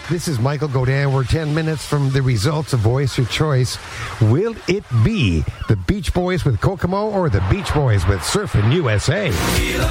This is Michael Godin. We're 10 minutes from the results of Voice Your Choice. Will it be the Beach Boys with Kokomo or the Beach Boys with Surfin' USA?